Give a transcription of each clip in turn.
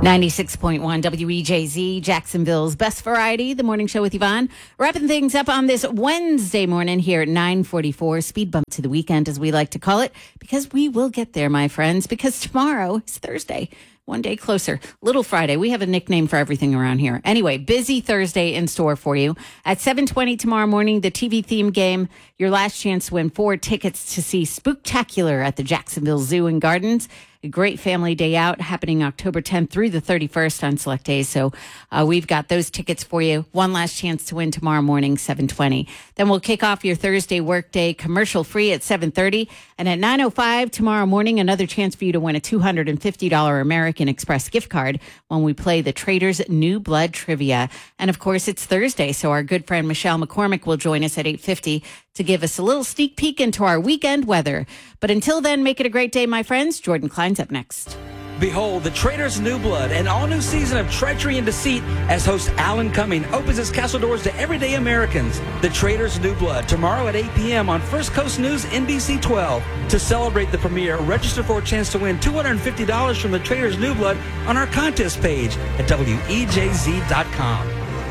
96.1 WEJZ, Jacksonville's best variety, the morning show with Yvonne. Wrapping things up on this Wednesday morning here at 9:44. Speed bump to the weekend, as we like to call it, because we will get there, my friends, because tomorrow is Thursday. One day closer. Little Friday. We have a nickname for everything around here. Anyway, busy Thursday in store for you. At 7:20 tomorrow morning, the TV theme game. Your last chance to win 4 tickets to see Spooktacular at the Jacksonville Zoo and Gardens. A great family day out happening October 10th through the 31st on select days. So we've got those tickets for you. One last chance to win tomorrow morning, 7:20. Then we'll kick off your Thursday workday commercial free at 7:30. And at 9:05 tomorrow morning, another chance for you to win a $250 American Express gift card when we play the Traders New Blood Trivia. And of course, it's Thursday, so our good friend Michelle McCormick will join us at 8:50 to give us a little sneak peek into our weekend weather. But until then, make it a great day, my friends. Jordan Klein's up next. Behold, the Traders New Blood, an all-new season of treachery and deceit as host Alan Cumming opens its castle doors to everyday Americans. The Traders New Blood, tomorrow at 8 p.m. on First Coast News, NBC 12. To celebrate the premiere, register for a chance to win $250 from the Traders New Blood on our contest page at WEJZ.com.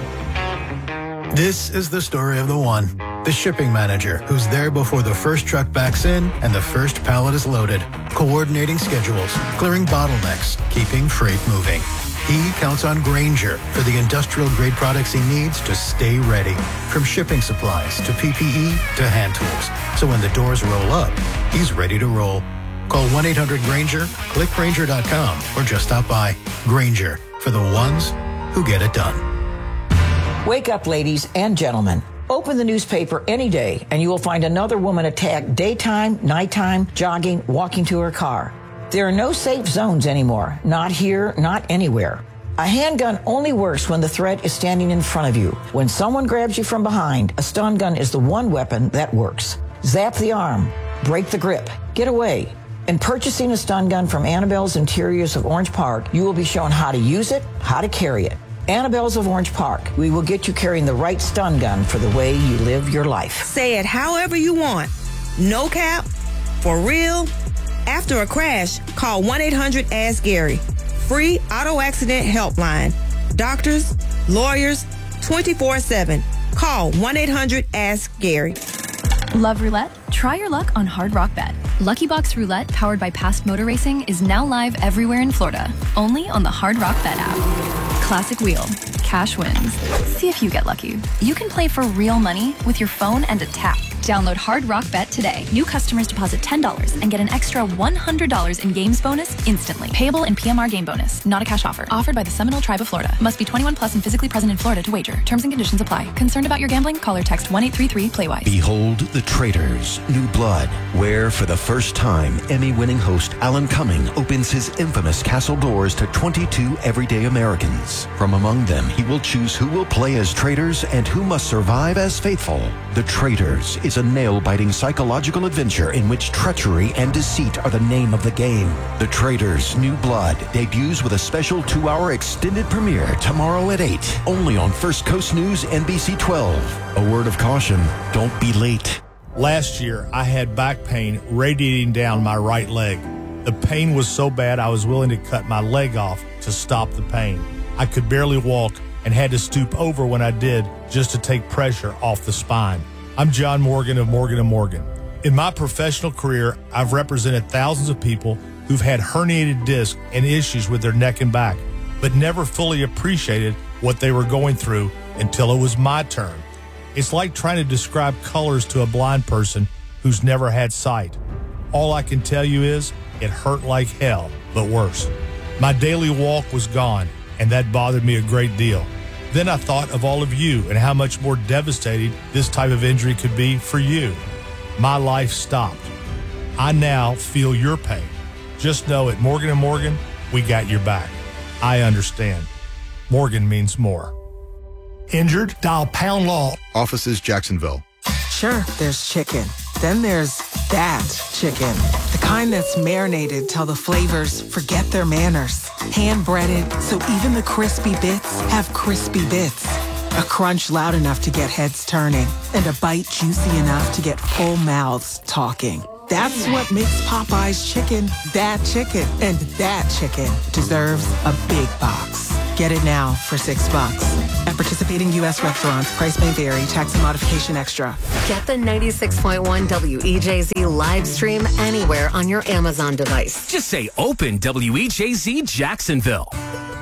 This is the story of the one. The shipping manager who's there before the first truck backs in and the first pallet is loaded, coordinating schedules, clearing bottlenecks, keeping freight moving. He counts on Grainger for the industrial-grade products he needs to stay ready, from shipping supplies to PPE to hand tools. So when the doors roll up, he's ready to roll. Call 1-800-GRAINGER, click Grainger.com, or just stop by. Grainger, for the ones who get it done. Wake up, ladies and gentlemen. Open the newspaper any day and you will find another woman attacked daytime, nighttime, jogging, walking to her car. There are no safe zones anymore. Not here, not anywhere. A handgun only works when the threat is standing in front of you. When someone grabs you from behind, a stun gun is the one weapon that works. Zap the arm, break the grip, get away. In purchasing a stun gun from Annabelle's Interiors of Orange Park, you will be shown how to use it, how to carry it. Annabelle's of Orange Park. We will get you carrying the right stun gun for the way you live your life. Say it however you want. No cap, for real. After a crash, call 1-800-ASK-GARY. Free auto accident helpline. Doctors, lawyers, 24/7. Call 1-800-ASK-GARY. Love roulette? Try your luck on Hard Rock Bet. Lucky Box Roulette, powered by Past Motor Racing, is now live everywhere in Florida. Only on the Hard Rock Bet app. Classic wheel. Cash wins. See if you get lucky. You can play for real money with your phone and a tap. Download Hard Rock Bet today. New customers deposit $10 and get an extra $100 in games bonus instantly. Payable in PMR game bonus. Not a cash offer. Offered by the Seminole Tribe of Florida. Must be 21 plus and physically present in Florida to wager. Terms and conditions apply. Concerned about your gambling? Call or text 1-833-PLAY-WISE. Behold the Traders New Blood, where for the first time, Emmy-winning host Alan Cumming opens his infamous castle doors to 22 everyday Americans. From among them, he will choose who will play as traitors and who must survive as faithful. The Traders is a nail-biting psychological adventure in which treachery and deceit are the name of the game. The Traders New Blood debuts with a special 2-hour extended premiere tomorrow at 8, only on First Coast News, NBC 12. A word of caution, don't be late. Last year, I had back pain radiating down my right leg. The pain was so bad I was willing to cut my leg off to stop the pain. I could barely walk and had to stoop over when I did just to take pressure off the spine. I'm John Morgan of Morgan & Morgan. In my professional career, I've represented thousands of people who've had herniated discs and issues with their neck and back, but never fully appreciated what they were going through until it was my turn. It's like trying to describe colors to a blind person who's never had sight. All I can tell you is it hurt like hell, but worse. My daily walk was gone, and that bothered me a great deal. Then I thought of all of you and how much more devastating this type of injury could be for you. My life stopped. I now feel your pain. Just know at Morgan & Morgan, we got your back. I understand. Morgan means more. Injured? Dial Pound Law. Offices Jacksonville. Sure, there's chicken. Then there's that chicken. The kind that's marinated till the flavors forget their manners. Hand-breaded, so even the crispy bits have crispy bits. A crunch loud enough to get heads turning. And a bite juicy enough to get full mouths talking. That's what makes Popeye's chicken that chicken. And that chicken deserves a big box. Get it now for $6. At participating U.S. restaurants, price may vary. Tax and modification extra. Get the 96.1 WEJZ live stream anywhere on your Amazon device. Just say open WEJZ Jacksonville.